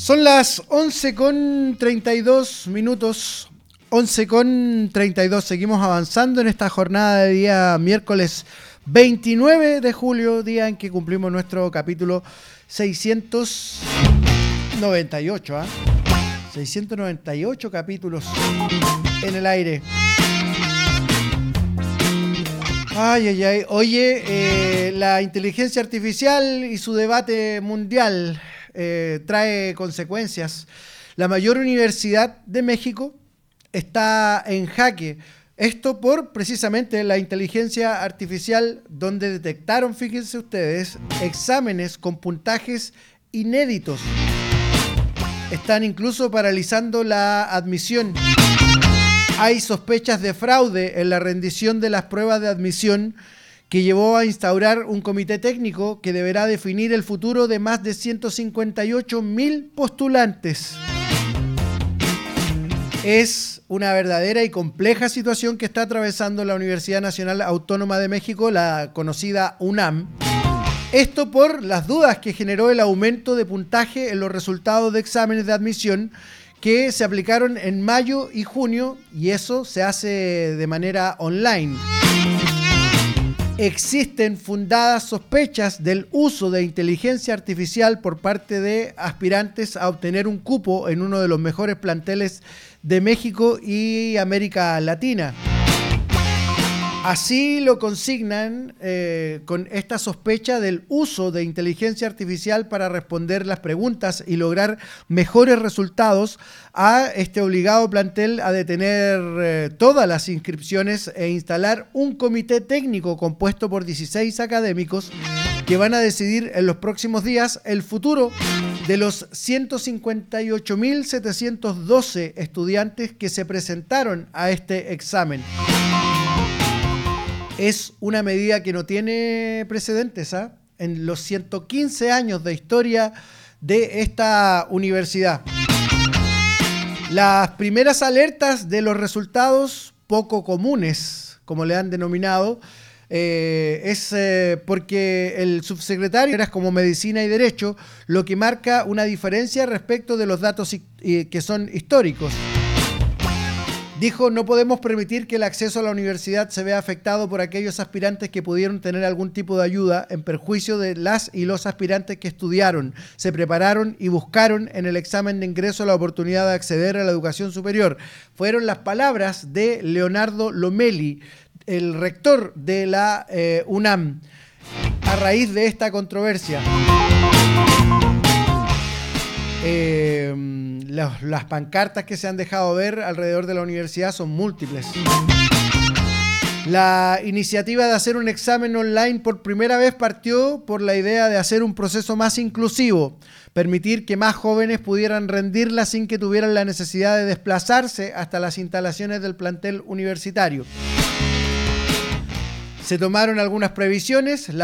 Son las 11:32. 11:32. Seguimos avanzando en esta jornada de día miércoles 29 de julio, día en que cumplimos nuestro capítulo 698. 698 capítulos en el aire. Ay. Oye, la inteligencia artificial y su debate mundial trae consecuencias. La mayor universidad de México está en jaque. Esto por precisamente la inteligencia artificial, donde detectaron, fíjense ustedes, exámenes con puntajes inéditos. Están incluso paralizando la admisión. Hay sospechas de fraude en la rendición de las pruebas de admisión, que llevó a instaurar un comité técnico que deberá definir el futuro de más de 158,000 postulantes. Es una verdadera y compleja situación que está atravesando la Universidad Nacional Autónoma de México, la conocida UNAM. Esto por las dudas que generó el aumento de puntaje en los resultados de exámenes de admisión que se aplicaron en mayo y junio, y eso se hace de manera online. Existen fundadas sospechas del uso de inteligencia artificial por parte de aspirantes a obtener un cupo en uno de los mejores planteles de México y América Latina. Así lo consignan con esta sospecha del uso de inteligencia artificial para responder las preguntas y lograr mejores resultados a este obligado plantel a detener todas las inscripciones e instalar un comité técnico compuesto por 16 académicos que van a decidir en los próximos días el futuro de los 158,712 estudiantes que se presentaron a este examen. Es una medida que no tiene precedentes en los 115 años de historia de esta universidad. Las primeras alertas de los resultados poco comunes, como le han denominado, es porque el subsecretario era como Medicina y Derecho, lo que marca una diferencia respecto de los datos que son históricos. Dijo: no podemos permitir que el acceso a la universidad se vea afectado por aquellos aspirantes que pudieron tener algún tipo de ayuda en perjuicio de las y los aspirantes que estudiaron, se prepararon y buscaron en el examen de ingreso la oportunidad de acceder a la educación superior. Fueron las palabras de Leonardo Lomelli, el rector de la UNAM, a raíz de esta controversia. Las pancartas que se han dejado ver alrededor de la universidad son múltiples. La iniciativa de hacer un examen online por primera vez partió por la idea de hacer un proceso más inclusivo, permitir que más jóvenes pudieran rendirla sin que tuvieran la necesidad de desplazarse hasta las instalaciones del plantel universitario. Se tomaron algunas previsiones.